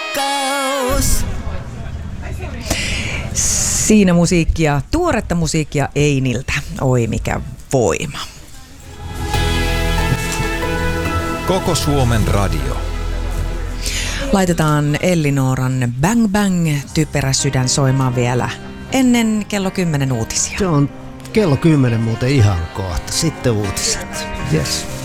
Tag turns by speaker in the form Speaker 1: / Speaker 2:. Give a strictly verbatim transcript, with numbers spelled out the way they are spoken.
Speaker 1: rakkaus.
Speaker 2: Siinä musiikkia, tuoretta musiikkia Einiltä. Oi mikä voima.
Speaker 3: Koko Suomen radio.
Speaker 2: Laitetaan Ellinooran Bang Bang typerä sydän soimaan vielä ennen kello kymmenen uutisia.
Speaker 4: Se on kello kymmenen muuten ihan kohta. Sitten uutiset. Yes.